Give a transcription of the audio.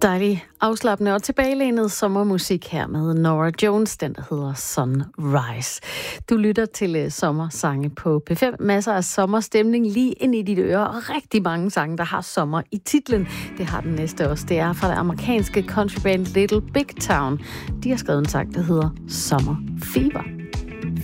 Dejlig afslappende og tilbagelænet sommermusik her med Norah Jones, den der hedder Sunrise. Du lytter til sommersange på P5. Masser af sommerstemning lige ind i dit øre, og rigtig mange sange, der har sommer i titlen. Det har den næste også. Det er fra det amerikanske countryband Little Big Town. De har skrevet en sang, der hedder Summer Fever.